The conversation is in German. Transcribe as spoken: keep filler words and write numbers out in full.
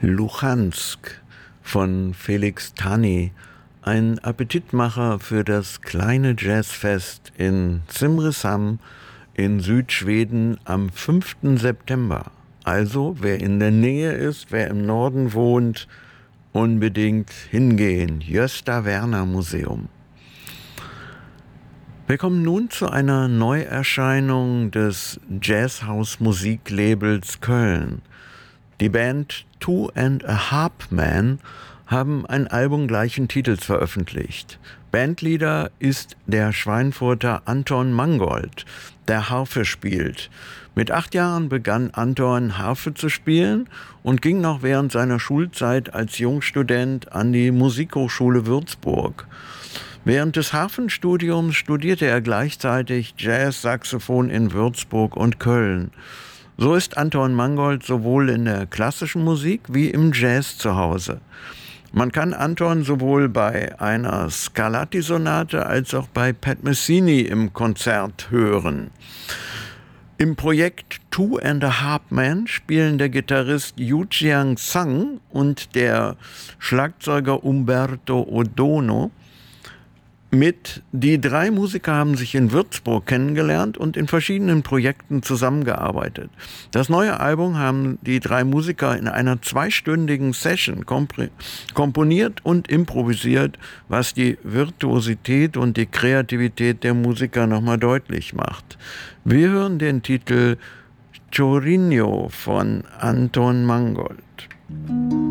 Luhansk von Felix Tani, ein Appetitmacher für das kleine Jazzfest in Simrishamn in Südschweden am fünften September. Also, wer in der Nähe ist, wer im Norden wohnt, unbedingt hingehen. Gösta Werner Museum. Wir kommen nun zu einer Neuerscheinung des Jazzhouse-Musiklabels Köln. Die Band Two and a Harp Man haben ein Album gleichen Titels veröffentlicht. Bandleader ist der Schweinfurter Anton Mangold, der Harfe spielt. Mit acht Jahren begann Anton Harfe zu spielen und ging noch während seiner Schulzeit als Jungstudent an die Musikhochschule Würzburg. Während des Harfenstudiums studierte er gleichzeitig Jazz-Saxophon in Würzburg und Köln. So ist Anton Mangold sowohl in der klassischen Musik wie im Jazz zu Hause. Man kann Anton sowohl bei einer Scarlatti-Sonate als auch bei Pat Messini im Konzert hören. Im Projekt Two and a Harp Man spielen der Gitarrist Yu Jiang Sang und der Schlagzeuger Umberto O'Dono mit. Die drei Musiker haben sich in Würzburg kennengelernt und in verschiedenen Projekten zusammengearbeitet. Das neue Album haben die drei Musiker in einer zweistündigen Session komponiert und improvisiert, was die Virtuosität und die Kreativität der Musiker nochmal deutlich macht. Wir hören den Titel Chorinho von Anton Mangold.